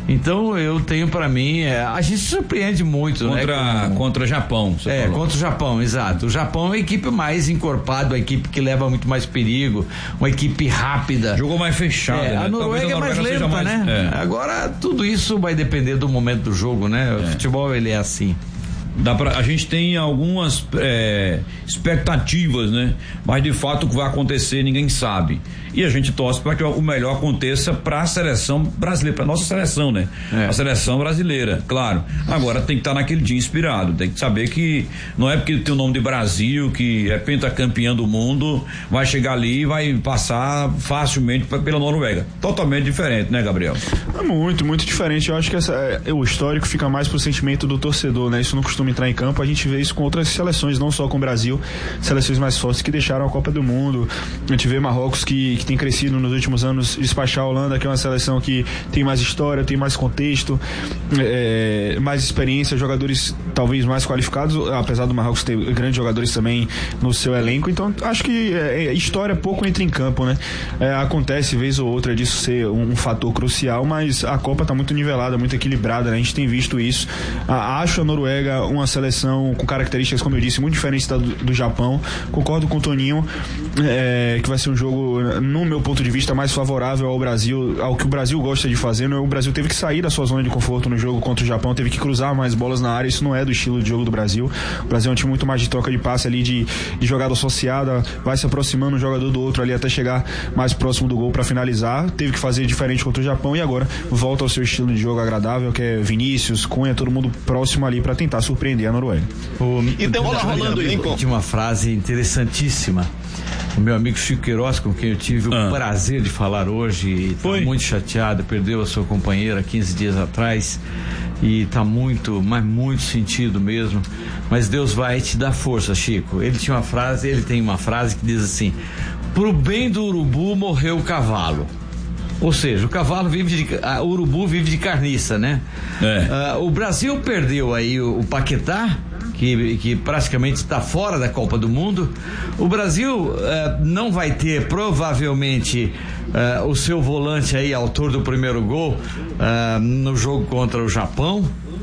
Então eu tenho para mim, a gente se surpreende muito, contra o Japão. Contra o Japão, exato. O Japão é uma equipe mais encorpada, uma equipe que leva muito mais perigo, uma equipe rápida. Jogou mais fechado. A Noruega é mais lenta, né? Agora tudo isso vai depender do momento do jogo, né? O futebol ele é assim. A gente tem algumas expectativas, né? Mas de fato o que vai acontecer ninguém sabe. E a gente torce para que o melhor aconteça para a seleção brasileira, para nossa seleção, né? A seleção brasileira, claro. Agora tem que estar naquele dia inspirado, tem que saber que não é porque tem o nome de Brasil, que é pentacampeão do mundo, vai chegar ali e vai passar facilmente pela Noruega. Totalmente diferente, né, Gabriel? É muito, muito diferente. Eu acho que o histórico fica mais pro sentimento do torcedor, né? Isso não costuma entrar em campo. A gente vê isso com outras seleções, não só com o Brasil, seleções mais fortes que deixaram a Copa do Mundo. A gente vê Marrocos que tem crescido nos últimos anos, despachar a Holanda, que é uma seleção que tem mais história, tem mais contexto, mais experiência, jogadores talvez mais qualificados, apesar do Marrocos ter grandes jogadores também no seu elenco. Então acho que história pouco entra em campo, né? Acontece vez ou outra disso ser um fator crucial, mas a Copa está muito nivelada, muito equilibrada, né? A gente tem visto isso. Acho a Noruega uma seleção com características, como eu disse, muito diferentes do Japão. Concordo com o Toninho, que vai ser um jogo, no meu ponto de vista, mais favorável ao Brasil, ao que o Brasil gosta de fazer. O Brasil teve que sair da sua zona de conforto no jogo contra o Japão, teve que cruzar mais bolas na área. Isso não é do estilo de jogo do Brasil. O Brasil é um time muito mais de troca de passe ali, de jogada associada, vai se aproximando um jogador do outro ali até chegar mais próximo do gol para finalizar. Teve que fazer diferente contra o Japão e agora volta ao seu estilo de jogo agradável, que é Vinícius, Cunha, todo mundo próximo ali para tentar surpreender a Noruega. Então, bola rolando aí. Tinha uma frase interessantíssima. O meu amigo Chico Queiroz, com quem eu tive o prazer de falar hoje, está muito chateado, perdeu a sua companheira 15 dias atrás e está muito, mas muito sentido mesmo. Mas Deus vai te dar força, Chico. Ele tem uma frase que diz assim: pro bem do urubu morreu o cavalo. Ou seja, o cavalo o urubu vive de carniça, né? O Brasil perdeu aí o Paquetá, que praticamente está fora da Copa do Mundo. O Brasil não vai ter, provavelmente, o seu volante aí, autor do primeiro gol, no jogo contra o Japão.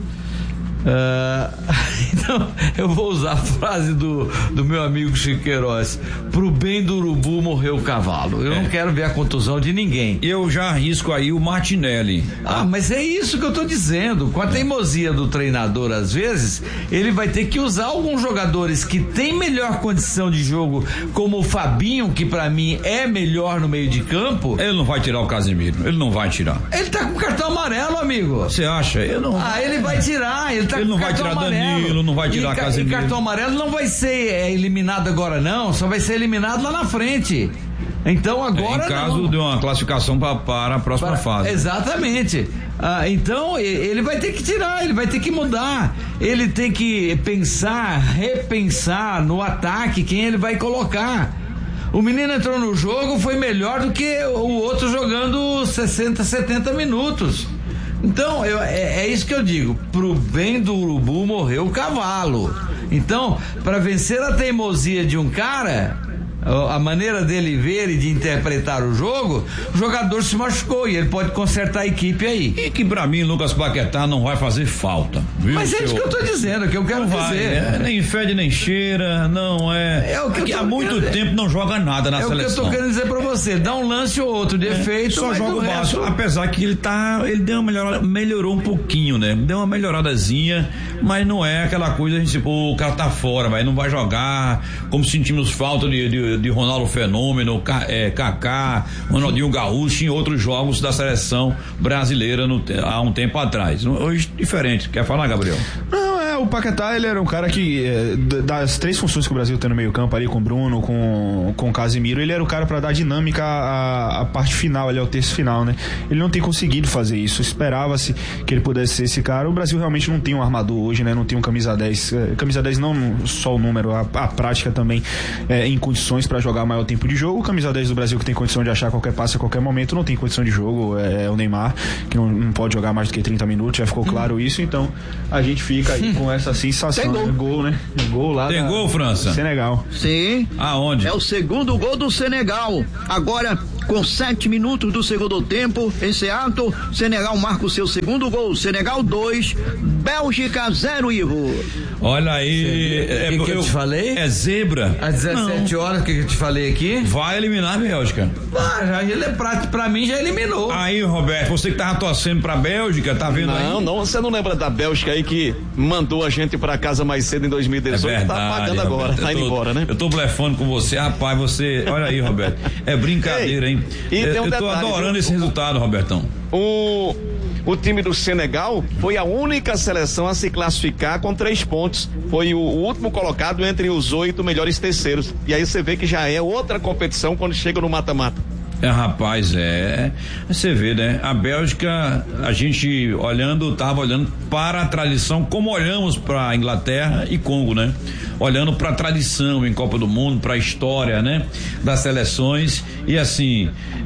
Então eu vou usar a frase do meu amigo Chico Queiroz: pro bem do urubu morreu o cavalo. Eu não quero ver a contusão de ninguém. Eu já arrisco aí o Martinelli. Mas é isso que eu tô dizendo. Com a teimosia do treinador, às vezes ele vai ter que usar alguns jogadores que têm melhor condição de jogo, como o Fabinho, que pra mim é melhor no meio de campo. Ele não vai tirar o Casemiro, ele não vai tirar. Ele tá com cartão amarelo, amigo. Você acha? Ele vai tirar, ele não vai tirar amarelo. Danilo, não vai tirar Casemiro. E cartão amarelo não vai ser eliminado agora não, só vai ser eliminado lá na frente. Então agora em caso de uma classificação para a próxima fase. Exatamente. Então ele vai ter que tirar, ele vai ter que mudar, ele tem que repensar no ataque quem ele vai colocar. O menino entrou no jogo, foi melhor do que o outro jogando 60, 70 minutos. Então, é isso que eu digo: pro bem do urubu morreu o cavalo. Então, para vencer a teimosia de um cara, a maneira dele ver e de interpretar o jogo, o jogador se machucou e ele pode consertar a equipe aí. E que pra mim Lucas Paquetá não vai fazer falta, viu? Mas é isso que eu tô dizendo, que eu quero dizer. Nem fede nem cheira, não é. Porque há muito tempo não joga nada na seleção. É o que eu tô querendo dizer pra você: dá um lance ou outro de efeito, só joga o básico. Apesar que ele deu uma melhorada, melhorou um pouquinho, né? Deu uma melhoradazinha, mas não é aquela coisa, a gente, o cara tá fora, mas não vai jogar, como sentimos falta de Ronaldo Fenômeno, Kaká, Ronaldinho Gaúcho em outros jogos da seleção brasileira há um tempo atrás. Hoje diferente. Quer falar, Gabriel? Não, o Paquetá, ele era um cara que, das três funções que o Brasil tem no meio campo ali, com o Bruno, com o Casemiro, ele era o cara para dar dinâmica à parte final, ali ao terço final, né? Ele não tem conseguido fazer isso. Esperava-se que ele pudesse ser esse cara. O Brasil realmente não tem um armador hoje, né? Não tem um camisa 10. Camisa 10 não só o número, a prática também em condições para jogar maior tempo de jogo. O camisa 10 do Brasil, que tem condição de achar qualquer passe a qualquer momento, não tem condição de jogo, é o Neymar, que não pode jogar mais do que 30 minutos, já ficou claro isso. Então a gente fica aí com essa sensação. Tem gol, né? Gol lá. Tem gol, França? Senegal. Sim. Aonde? É o segundo gol do Senegal. Agora com 7 minutos do segundo tempo, em Seattle, Senegal marca o seu segundo gol. Senegal 2, Bélgica 0, Ivo. Olha aí, o que eu te falei? É zebra. Às 17 horas, o que eu te falei aqui? Vai eliminar a Bélgica. Pra mim já eliminou. Aí, Roberto, você que tava torcendo pra Bélgica, tá vendo aí? Não, você não lembra da Bélgica aí que mandou a gente pra casa mais cedo em 2018? É verdade, tá pagando agora, Roberto, tá indo embora, né? Eu tô blefando com você, rapaz, olha aí, Roberto, é brincadeira, hein? Eu tô adorando esse resultado, Robertão. O time do Senegal foi a única seleção a se classificar com 3 pontos. Foi o último colocado entre os 8 melhores terceiros. E aí você vê que já é outra competição quando chega no mata-mata. Rapaz, você vê, né? A Bélgica, a gente tava olhando para a tradição, como olhamos para Inglaterra e Congo, né? Olhando para a tradição em Copa do Mundo, para a história, né? Das seleções, e assim,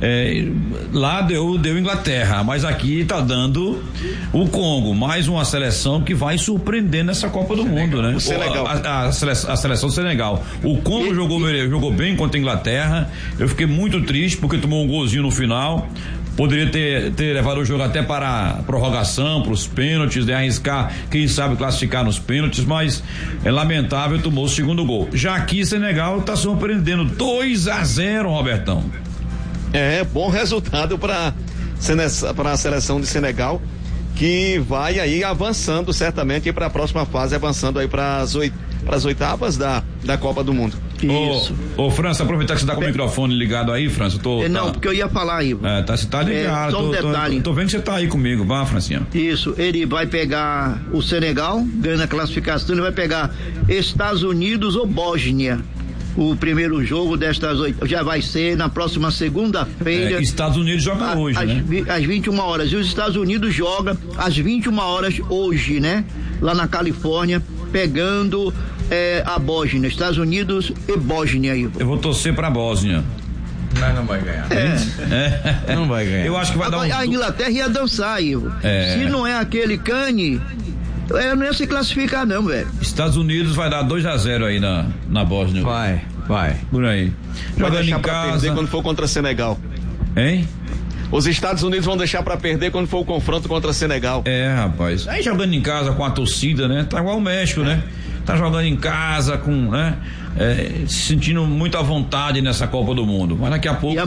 lá deu Inglaterra, mas aqui tá dando o Congo, mais uma seleção que vai surpreender nessa Copa do Mundo, né? O Senegal. A seleção do Senegal. O Congo jogou bem contra a Inglaterra. Eu fiquei muito triste porque tomou um golzinho no final. Poderia ter levado o jogo até para a prorrogação, para os pênaltis, de arriscar, quem sabe classificar nos pênaltis, mas é lamentável, tomou o segundo gol. Já aqui Senegal está surpreendendo, 2-0, Robertão. Bom resultado para a seleção de Senegal, que vai aí avançando certamente para a próxima fase, avançando aí para as oitavas da Copa do Mundo. Isso. Ô, França, aproveitar que você tá com o microfone ligado aí, França. Não, porque eu ia falar aí. Você tá ligado. Só um detalhe. Tô vendo que você tá aí comigo, vá, Francinha. Isso, ele vai pegar o Senegal, ganha a classificação, ele vai pegar Estados Unidos ou Bósnia. O primeiro jogo destas 8 já vai ser na próxima segunda-feira. Estados Unidos joga hoje, né? Às 21 horas. E os Estados Unidos joga às 21 horas hoje, né? Lá na Califórnia, pegando a Bósnia, Estados Unidos e Bósnia aí. Eu vou torcer pra Bósnia. Mas não vai ganhar. Não vai ganhar. Eu acho que vai dar A Inglaterra ia dançar, Ivo. Se não é aquele Cane, não ia se classificar não, velho. Estados Unidos vai dar 2-0 aí na Bósnia. Vai. Por aí. Vai Jogando deixar em pra casa. perder quando for contra Senegal. Hein? Os Estados Unidos vão deixar pra perder quando for o confronto contra Senegal. Rapaz. Aí jogando em casa com a torcida, né? Tá igual o México, né? Tá jogando em casa com, né? Se sentindo muito à vontade nessa Copa do Mundo. Mas daqui a pouco.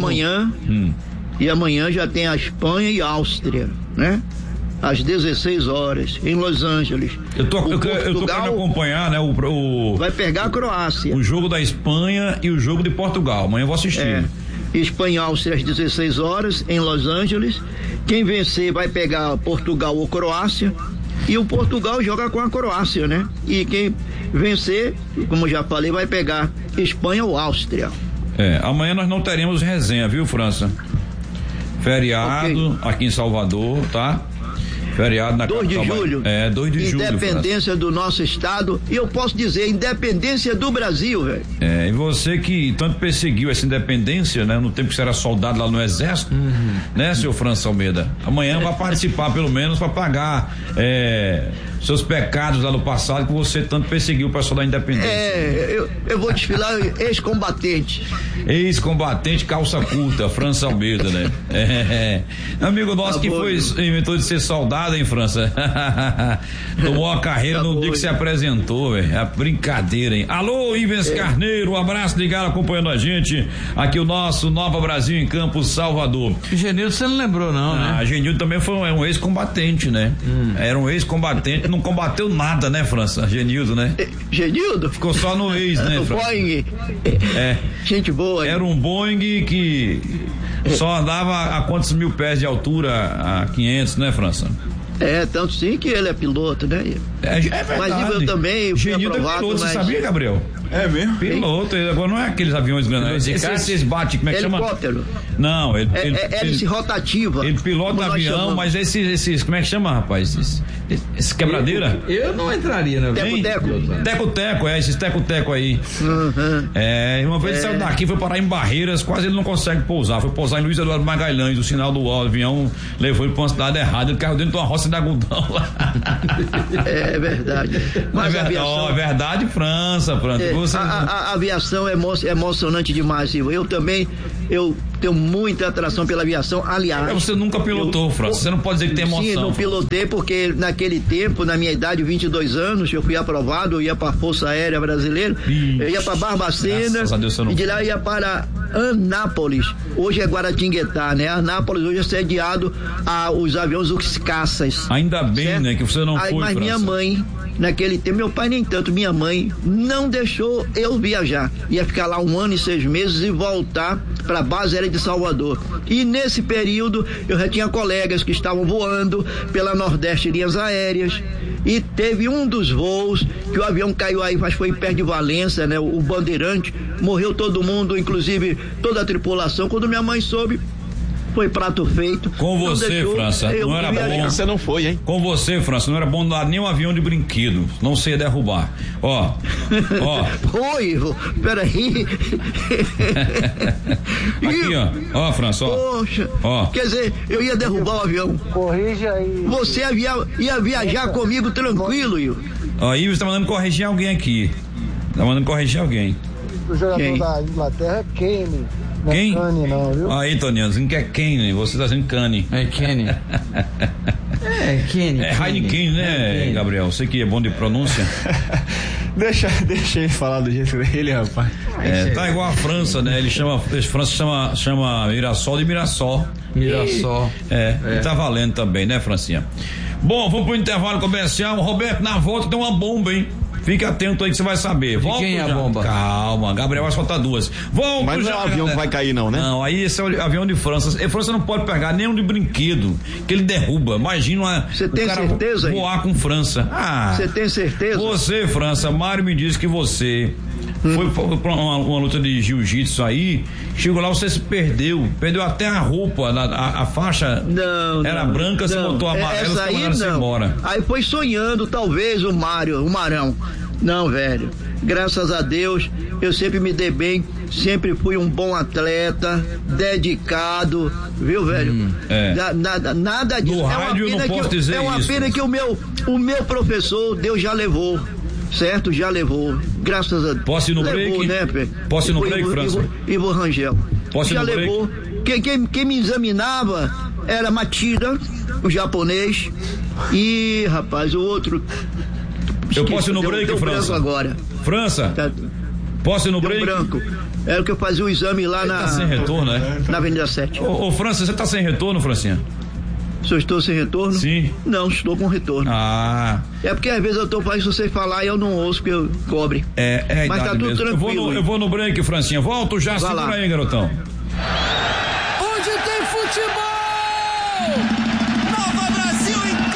E amanhã já tem a Espanha e a Áustria, né? Às 16 horas, em Los Angeles. Eu tô querendo acompanhar, né? Vai pegar a Croácia. O jogo da Espanha e o jogo de Portugal. Amanhã eu vou assistir. Espanha e Áustria às 16 horas, em Los Angeles. Quem vencer vai pegar Portugal ou Croácia. E o Portugal joga com a Croácia, né? E quem vencer, como já falei, vai pegar Espanha ou Áustria. Amanhã nós não teremos resenha, viu, França? Feriado aqui em Salvador, tá? Feriado na 2 de julho. 2 de julho. Independência do nosso estado. E eu posso dizer, independência do Brasil, velho. E você que tanto perseguiu essa independência, né? No tempo que você era soldado lá no exército, né, seu França Almeida? Amanhã vai participar, pelo menos, para pagar seus pecados lá no passado, que você tanto perseguiu o pessoal da independência. Eu vou desfilar ex-combatente. Ex-combatente, calça curta, França Almeida, né? Amigo nosso que inventou de ser soldado, hein, França? Tomou a carreira no dia que se apresentou, velho. É brincadeira, hein? Alô, Ivens Carneiro, um abraço, ligado, acompanhando a gente. Aqui o nosso Nova Brasil em Campos, Salvador. Genildo, você não lembrou, não, né? Genildo também foi um ex-combatente, né? Era um ex-combatente, não combateu nada, né, França? Genildo, né? Genildo? Ficou só no ex, né, França? Boeing. Gente boa. Era um Boeing que só andava a quantos mil pés de altura? A 500, né, França? Tanto sim que ele é piloto, né? É verdade. Mas eu também fui aprovado. É piloto, você sabia, Gabriel? É mesmo? Piloto, agora não é aqueles aviões grandes. Esses bate, como é que chama? Helicóptero. Não, hélice rotativa. Ele pilota avião, mas esses, como é que chama, rapaz? Esse quebradeira? Eu não entraria, né? Teco-teco, esses teco-teco aí. Uma vez ele saiu daqui, foi parar em Barreiras, quase ele não consegue pousar. Foi pousar em Luiz Eduardo Magalhães, o sinal do avião levou ele pra uma cidade errada, ele caiu dentro de uma roça Praça da Algodão lá. É verdade. Mas a aviação... É verdade, França. Você... A aviação é emocionante demais, Silvio. Eu também, tenho muita atração pela aviação, aliás... Você nunca pilotou, França, você não pode dizer que tem emoção. Sim, não pilotei porque naquele tempo, na minha idade, 22 anos, eu fui aprovado, eu ia para a Força Aérea Brasileira, eu ia para Barbacena, e de lá eu ia para Anápolis, hoje é Guaratinguetá, né? Anápolis hoje é sediado aos aviões, os caças. Ainda bem, certo? Né, que você não foi, mas França. Minha mãe, naquele tempo, meu pai nem tanto, minha mãe não deixou eu viajar, ia ficar lá 1 ano e 6 meses e voltar para a base aérea de Salvador. E nesse período eu já tinha colegas que estavam voando pela Nordeste Linhas Aéreas, e teve um dos voos que o avião caiu aí, mas foi perto de Valença, né? O Bandeirante, morreu todo mundo, inclusive toda a tripulação. Quando minha mãe soube, foi prato feito. Com você, França, não era bom. Você não foi, hein? Com você, França, não era bom dar nem um avião de brinquedo, não sei derrubar. Ó. Oi, peraí. Aqui, ó, França, ó. Poxa, quer dizer, eu ia derrubar o avião. Corrija aí. Você ia viajar comigo tranquilo, Ivo. Ó, Ivo está mandando corrigir alguém aqui. O jogador da Inglaterra é Kane. Não quem? É Kane, não, viu? Aí, Toninho, dizendo que é Kane, você tá dizendo Kane. É Kane. Kane. É Heineken, né, Gabriel? Você que é bom de pronúncia. Deixa ele falar do jeito dele, rapaz. Tá igual a França, né? França chama Mirassol de Mirassol. Tá valendo também, né, Francinha? Bom, vamos pro intervalo comercial. Roberto, na volta tem uma bomba, hein? Fique atento aí que você vai saber. Volta, quem é a bomba? Calma, Gabriel vai soltar 2. Vamos. Mas não é o avião que vai cair, não, né? Não, aí esse é o avião de França. E França não pode pegar nenhum de brinquedo, que ele derruba. Imagina Você tem certeza voar com França. Você tem certeza? Você, França, Mário me disse que você foi pra uma luta de jiu-jitsu aí, chegou lá, você se perdeu até a roupa, a faixa era branca, você botou amarelo, você mandaram embora. Aí foi sonhando, talvez, o Marão. Não, velho, graças a Deus, eu sempre me dei bem, sempre fui um bom atleta, dedicado, viu, velho? Nada disso. No rádio eu não posso dizer isso. É uma pena que o meu professor, Deus já levou. Certo? Já levou. Graças a Deus. Posso ir no break? Né, Posso ir no break, França? Ivo Rangel. Posso ir no break? Levou. Quem me examinava era Matida, o japonês, e, rapaz, o outro. Eu posso ir no break, França? Agora. França? Posso ir no break? Branco. Era que eu fazia o exame lá na. Tá sem retorno, né? Na Avenida 7. Ô, França, você tá sem retorno, Francinha? Se eu estou sem retorno? Sim. Não, estou com retorno. É porque às vezes eu tô fazendo você falar e eu não ouço porque eu cobre. Mas tá tudo mesmo. tranquilo. Eu vou no break, Francinha. Volto já, segura lá. Aí, garotão. Onde tem futebol! Nova Brasil em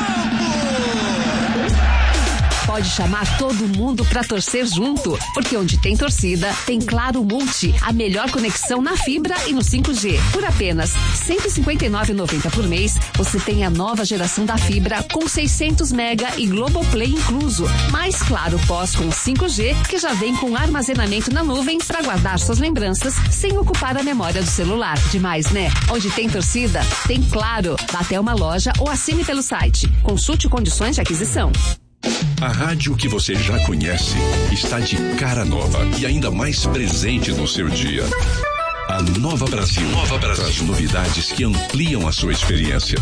campo! Pode chamar todo mundo pra torcer junto, porque onde tem torcida, tem Claro Multi, a melhor conexão na fibra e no 5G. Por apenas R$ 159,90 por mês, você tem a nova geração da fibra com 600 mega e Globoplay incluso. Mais Claro Pós com 5G, que já vem com armazenamento na nuvem para guardar suas lembranças sem ocupar a memória do celular. Demais, né? Onde tem torcida, tem Claro. Vá até uma loja ou assine pelo site. Consulte condições de aquisição. A rádio que você já conhece está de cara nova e ainda mais presente no seu dia. A Nova Brasil. Traz novidades que ampliam a sua experiência.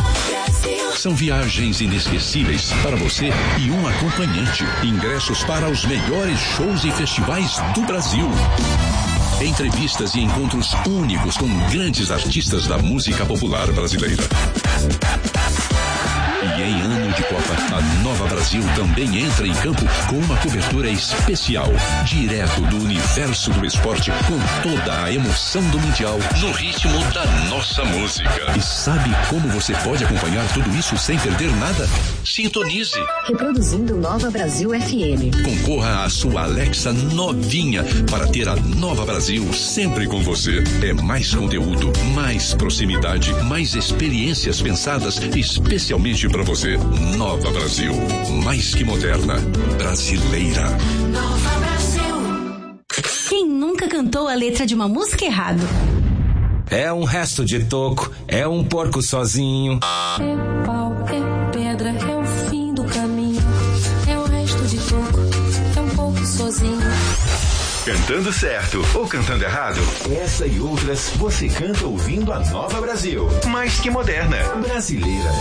São viagens inesquecíveis para você e um acompanhante. Ingressos para os melhores shows e festivais do Brasil. Entrevistas e encontros únicos com grandes artistas da música popular brasileira. E em ano de Copa, a Nova Brasil também entra em campo com uma cobertura especial, direto do universo do esporte, com toda a emoção do Mundial, no ritmo da nossa música. E sabe como você pode acompanhar tudo isso sem perder nada? Sintonize. Reproduzindo Nova Brasil FM. Concorra à sua Alexa novinha para ter a Nova Brasil sempre com você. É mais conteúdo, mais proximidade, mais experiências pensadas especialmente para você. Nova Brasil, mais que moderna, brasileira. Nova Brasil. Quem nunca cantou a letra de uma música errado? É um resto de toco, é um porco sozinho. É pau, é Cantando certo ou cantando errado? Essa e outras você canta ouvindo a Nova Brasil. Mais que moderna, brasileira.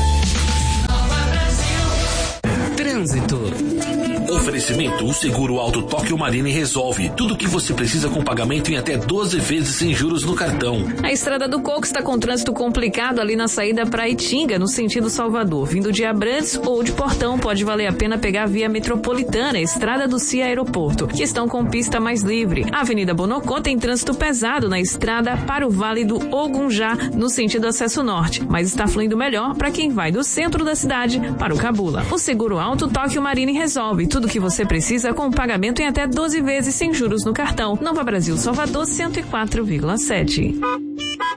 Trânsito. Oferecimento: o Seguro Auto Tóquio Marine resolve tudo o que você precisa com pagamento em até 12 vezes sem juros no cartão. A Estrada do Coco está com trânsito complicado ali na saída para Itinga, no sentido Salvador. Vindo de Abrantes ou de Portão, pode valer a pena pegar a via metropolitana, Estrada do Cia Aeroporto, que estão com pista mais livre. A Avenida Bonocô tem trânsito pesado na estrada para o Vale do Ogunjá, no sentido acesso norte, mas está fluindo melhor para quem vai do centro da cidade para o Cabula. O Seguro Auto Tóquio Marine resolve tudo o que você precisa com pagamento em até 12 vezes sem juros no cartão. Nova Brasil, Salvador, 104,7.